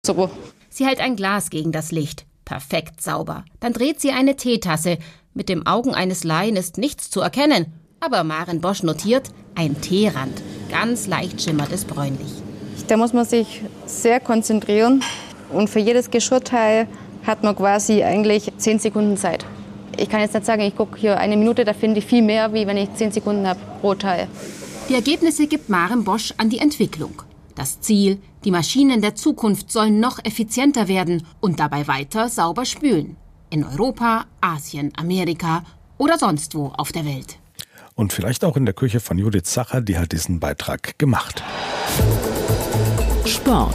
So. Sie hält ein Glas gegen das Licht. Perfekt sauber. Dann dreht sie eine Teetasse. Mit den Augen eines Laien ist nichts zu erkennen. Aber Maren Bosch notiert, ein Teerand. Ganz leicht schimmert es bräunlich. Da muss man sich sehr konzentrieren. Und für jedes Geschirrteil hat man quasi eigentlich 10 Sekunden Zeit. Ich kann jetzt nicht sagen, ich gucke hier 1 Minute, da finde ich viel mehr, wie wenn ich 10 Sekunden habe pro Teil. Die Ergebnisse gibt Maren Bosch an die Entwicklung. Das Ziel, die Maschinen der Zukunft sollen noch effizienter werden und dabei weiter sauber spülen. In Europa, Asien, Amerika oder sonst wo auf der Welt. Und vielleicht auch in der Küche von Judith Zacher, die hat diesen Beitrag gemacht. Sport.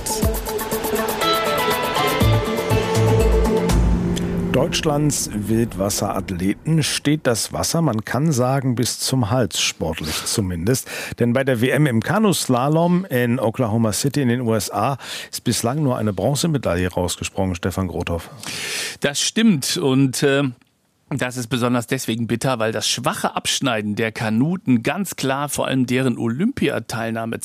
Deutschlands Wildwasserathleten steht das Wasser, man kann sagen, bis zum Hals, sportlich zumindest. Denn bei der WM im Kanuslalom in Oklahoma City in den USA ist bislang nur eine Bronzemedaille rausgesprungen, Stefan Grothoff. Das stimmt und das ist besonders deswegen bitter, weil das schwache Abschneiden der Kanuten ganz klar vor allem deren Olympiateilnahme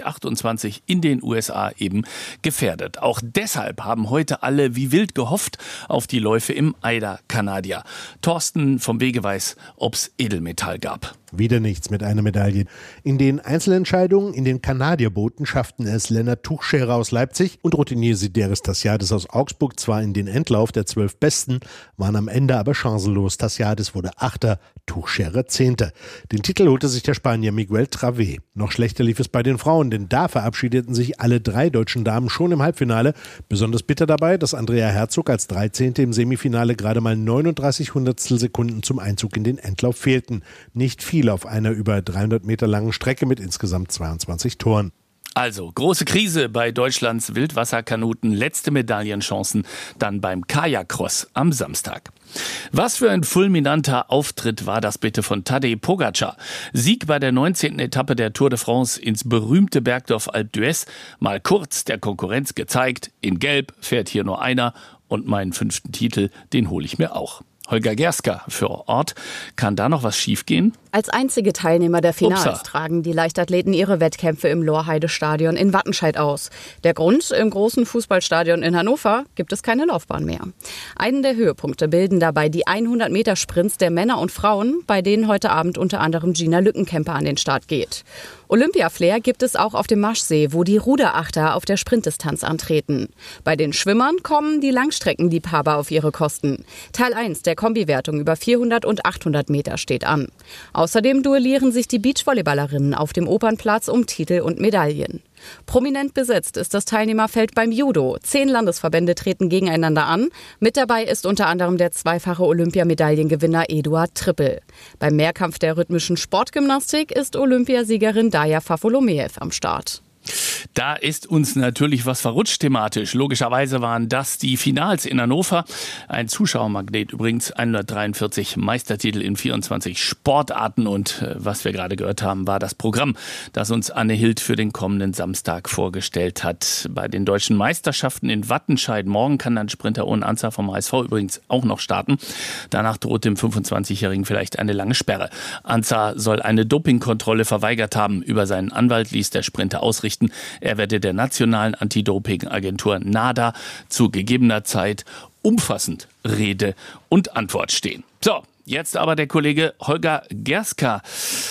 2028 in den USA eben gefährdet. Auch deshalb haben heute alle wie wild gehofft auf die Läufe im Eider-Kanadier. Thorsten vom Wege weiß, ob's Edelmetall gab. Wieder nichts mit einer Medaille. In den Einzelentscheidungen in den Kanadierbooten schafften es Lennart Tuchscherer aus Leipzig und Routinier Sideris Tassiadis aus Augsburg zwar in den Endlauf der 12 Besten, waren am Ende aber chancenlos. Tassiadis wurde 8., Tuchscherer 10. Den Titel holte sich der Spanier Miguel Travé. Noch schlechter lief es bei den Frauen, denn da verabschiedeten sich alle 3 deutschen Damen schon im Halbfinale. Besonders bitter dabei, dass Andrea Herzog als 13. im Semifinale gerade mal 39 Hundertstel Sekunden zum Einzug in den Endlauf fehlten. Nicht viel auf einer über 300 Meter langen Strecke mit insgesamt 22 Toren. Also, große Krise bei Deutschlands Wildwasserkanuten, letzte Medaillenchancen dann beim Kajakcross am Samstag. Was für ein fulminanter Auftritt war das bitte von Tadej Pogačar. Sieg bei der 19. Etappe der Tour de France ins berühmte Bergdorf Alpe d'Huez, mal kurz der Konkurrenz gezeigt, in Gelb fährt hier nur einer und meinen 5. Titel, den hole ich mir auch. Holger Gerska für Ort. Kann da noch was schiefgehen? Als einzige Teilnehmer der Finals tragen die Leichtathleten ihre Wettkämpfe im Lorheide-Stadion in Wattenscheid aus. Der Grund: im großen Fußballstadion in Hannover gibt es keine Laufbahn mehr. Einen der Höhepunkte bilden dabei die 100-Meter-Sprints der Männer und Frauen, bei denen heute Abend unter anderem Gina Lückenkämper an den Start geht. Olympia-Flair gibt es auch auf dem Maschsee, wo die Ruderachter auf der Sprintdistanz antreten. Bei den Schwimmern kommen die Langstreckenliebhaber auf ihre Kosten. Teil 1 der Kombiwertung über 400 und 800 Meter steht an. Außerdem duellieren sich die Beachvolleyballerinnen auf dem Opernplatz um Titel und Medaillen. Prominent besetzt ist das Teilnehmerfeld beim Judo. 10 Landesverbände treten gegeneinander an. Mit dabei ist unter anderem der zweifache Olympiamedaillengewinner Eduard Trippel. Beim Mehrkampf der rhythmischen Sportgymnastik ist Olympiasiegerin Daria Fafolomeev am Start. Da ist uns natürlich was verrutscht thematisch. Logischerweise waren das die Finals in Hannover. Ein Zuschauermagnet übrigens, 143 Meistertitel in 24 Sportarten. Und was wir gerade gehört haben, war das Programm, das uns Anne Hild für den kommenden Samstag vorgestellt hat. Bei den deutschen Meisterschaften in Wattenscheid morgen kann dann Sprinter Owen Anzer vom HSV übrigens auch noch starten. Danach droht dem 25-Jährigen vielleicht eine lange Sperre. Anzer soll eine Dopingkontrolle verweigert haben. Über seinen Anwalt ließ der Sprinter ausrichten, er werde der nationalen Anti-Doping-Agentur NADA zu gegebener Zeit umfassend Rede und Antwort stehen. So, jetzt aber der Kollege Holger Gerska.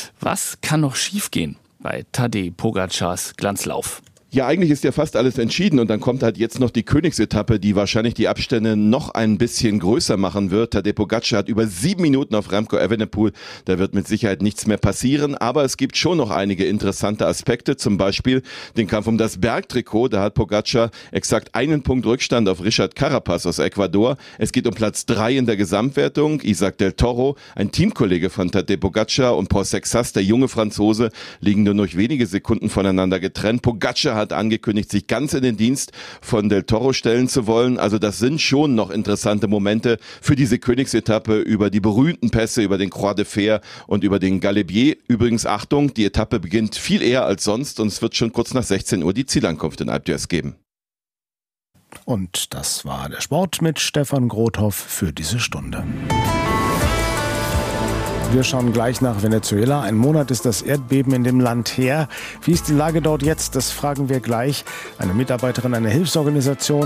Was kann noch schiefgehen bei Tadej Pogačars Glanzlauf? Ja, eigentlich ist ja fast alles entschieden und dann kommt halt jetzt noch die Königsetappe, die wahrscheinlich die Abstände noch ein bisschen größer machen wird. Tadej Pogačar hat über 7 Minuten auf Remco Evenepoel, da wird mit Sicherheit nichts mehr passieren, aber es gibt schon noch einige interessante Aspekte, zum Beispiel den Kampf um das Bergtrikot, da hat Pogačar exakt 1 Punkt Rückstand auf Richard Carapaz aus Ecuador. Es geht um Platz 3 in der Gesamtwertung. Isaac del Toro, ein Teamkollege von Tadej Pogačar, und Paul Sexas, der junge Franzose, liegen nur noch wenige Sekunden voneinander getrennt. Pogačar hat angekündigt, sich ganz in den Dienst von Del Toro stellen zu wollen. Also das sind schon noch interessante Momente für diese Königsetappe über die berühmten Pässe, über den Croix de Fer und über den Galibier. Übrigens, Achtung, die Etappe beginnt viel eher als sonst und es wird schon kurz nach 16 Uhr die Zielankunft in Alpe d'Huez geben. Und das war der Sport mit Stefan Grothoff für diese Stunde. Wir schauen gleich nach Venezuela. Ein Monat ist das Erdbeben in dem Land her. Wie ist die Lage dort jetzt? Das fragen wir gleich. Eine Mitarbeiterin einer Hilfsorganisation